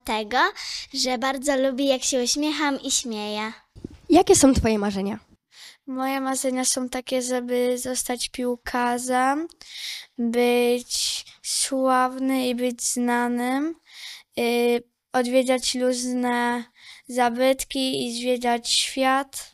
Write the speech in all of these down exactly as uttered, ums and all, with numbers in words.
Tego, że bardzo lubi, jak się uśmiecham i śmieję. Jakie są twoje marzenia? Moje marzenia są takie, żeby zostać piłkarzem, być sławny i być znanym, yy, odwiedzać różne zabytki i zwiedzać świat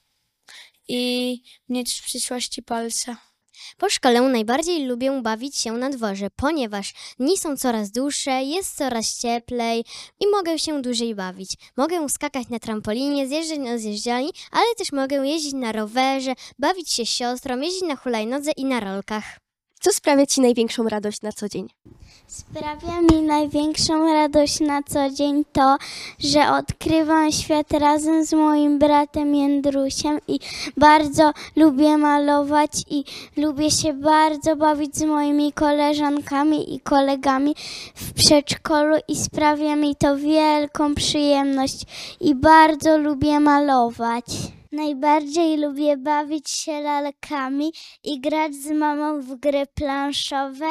i mieć w przyszłości Polskę. Po szkole najbardziej lubię bawić się na dworze, ponieważ dni są coraz dłuższe, jest coraz cieplej i mogę się dłużej bawić. Mogę skakać na trampolinie, zjeżdżać na zjeżdżalni, ale też mogę jeździć na rowerze, bawić się z siostrą, jeździć na hulajnodze i na rolkach. Co sprawia ci największą radość na co dzień? Sprawia mi największą radość na co dzień to, że odkrywam świat razem z moim bratem Jędrusiem i bardzo lubię malować i lubię się bardzo bawić z moimi koleżankami i kolegami w przedszkolu i sprawia mi to wielką przyjemność i bardzo lubię malować. Najbardziej lubię bawić się lalkami i grać z mamą w gry planszowe,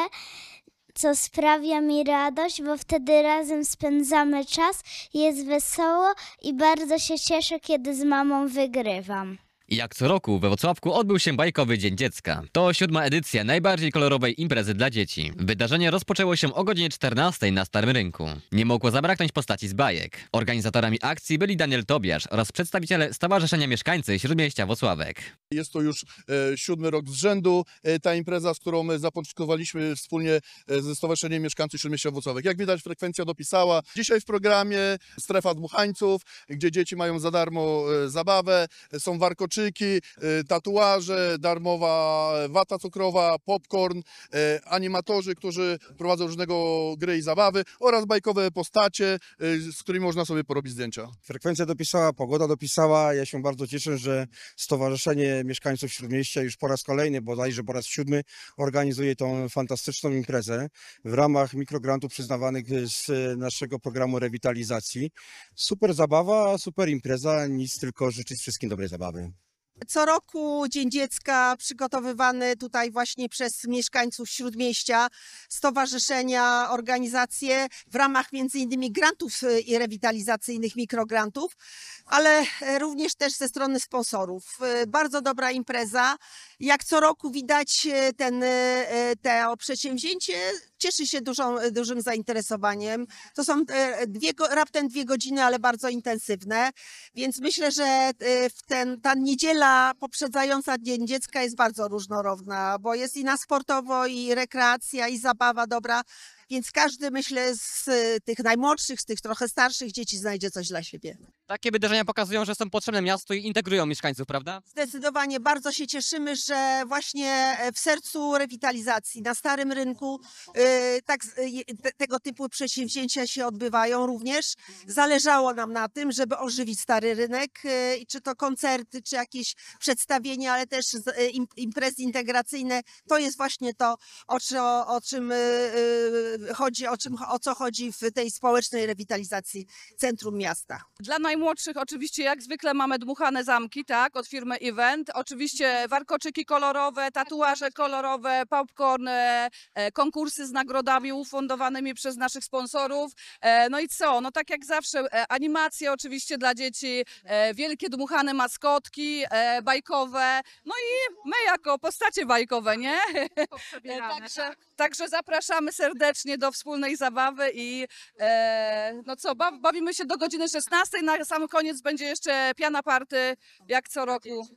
co sprawia mi radość, bo wtedy razem spędzamy czas, jest wesoło i bardzo się cieszę, kiedy z mamą wygrywam. Jak co roku we Włocławku odbył się Bajkowy Dzień Dziecka. To siódma edycja najbardziej kolorowej imprezy dla dzieci. Wydarzenie rozpoczęło się o godzinie czternastej na Starym Rynku. Nie mogło zabraknąć postaci z bajek. Organizatorami akcji byli Daniel Tobiasz oraz przedstawiciele Stowarzyszenia Mieszkańcy Śródmieścia Włocławek. Jest to już e, siódmy rok z rzędu, e, ta impreza, z którą my zapoczątkowaliśmy wspólnie e, ze Stowarzyszeniem Mieszkańców Śródmieścia Włocławek. Jak widać, frekwencja dopisała. Dzisiaj w programie strefa dmuchańców, gdzie dzieci mają za darmo e, zabawę, są warkoczyki, e, tatuaże, darmowa wata cukrowa, popcorn, e, animatorzy, którzy prowadzą różnego gry i zabawy oraz bajkowe postacie, e, z którymi można sobie porobić zdjęcia. Frekwencja dopisała, pogoda dopisała. Ja się bardzo cieszę, że Stowarzyszenie Mieszkańców Śródmieścia już po raz kolejny, bodajże po raz siódmy, organizuje tą fantastyczną imprezę w ramach mikrograntów przyznawanych z naszego programu rewitalizacji. Super zabawa, super impreza, nic tylko życzyć wszystkim dobrej zabawy. Co roku Dzień Dziecka przygotowywany tutaj właśnie przez mieszkańców Śródmieścia, stowarzyszenia, organizacje w ramach między innymi grantów i rewitalizacyjnych, mikrograntów, ale również też ze strony sponsorów. Bardzo dobra impreza. Jak co roku widać ten, to przedsięwzięcie cieszy się dużą, dużym zainteresowaniem. To są dwie, raptem dwie godziny, ale bardzo intensywne, więc myślę, że w ten, ta niedziela poprzedzająca Dzień Dziecka jest bardzo różnorodna, bo jest i na sportowo, i rekreacja, i zabawa dobra, więc każdy, myślę, z tych najmłodszych, z tych trochę starszych dzieci znajdzie coś dla siebie. Takie wydarzenia pokazują, że są potrzebne miastu i integrują mieszkańców, prawda? Zdecydowanie bardzo się cieszymy, że właśnie w sercu rewitalizacji, na Starym Rynku, yy, tak, yy, tego typu przedsięwzięcia się odbywają również. Zależało nam na tym, żeby ożywić Stary Rynek, yy, czy to koncerty, czy jakieś przedstawienia, ale też yy, imprezy integracyjne. To jest właśnie to, o, o, o czym yy, chodzi, o, czym, o co chodzi w tej społecznej rewitalizacji centrum miasta. Dla najmłodszych oczywiście jak zwykle mamy dmuchane zamki, tak, od firmy Event. Oczywiście warkoczyki kolorowe, tatuaże kolorowe, popcorn, e, e, konkursy z nagrodami ufundowanymi przez naszych sponsorów. E, no i co? No tak jak zawsze e, animacje oczywiście dla dzieci, e, wielkie dmuchane maskotki e, bajkowe. No i my jako postacie bajkowe, nie? E, także, także zapraszamy serdecznie do wspólnej zabawy i e, no co, baw, bawimy się do godziny szesnastej. Na sam koniec będzie jeszcze piana party, jak co roku.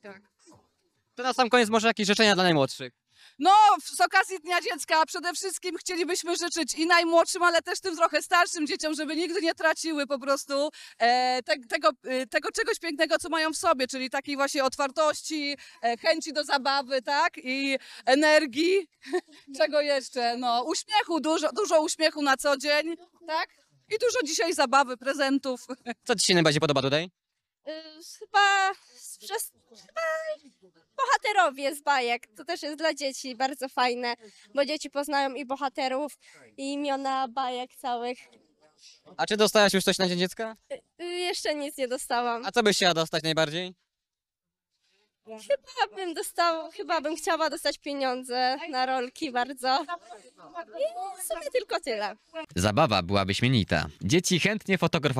To na sam koniec może jakieś życzenia dla najmłodszych. No, z okazji Dnia Dziecka przede wszystkim chcielibyśmy życzyć i najmłodszym, ale też tym trochę starszym dzieciom, żeby nigdy nie traciły po prostu e, te, tego, e, tego czegoś pięknego, co mają w sobie, czyli takiej właśnie otwartości, e, chęci do zabawy, tak, i energii. Czego jeszcze? No, uśmiechu, dużo, dużo uśmiechu na co dzień, tak? I dużo dzisiaj zabawy, prezentów. Co ci się najbardziej podoba tutaj? Yy, chyba, przez, chyba bohaterowie z bajek. To też jest dla dzieci bardzo fajne, bo dzieci poznają i bohaterów, i imiona bajek całych. A czy dostałaś już coś na Dzień Dziecka? Yy, jeszcze nic nie dostałam. A co byś chciała dostać najbardziej? Chyba bym dostał, chyba bym chciała dostać pieniądze na rolki bardzo. I w sumie tylko tyle. Zabawa była wyśmienita. Dzieci chętnie fotografowały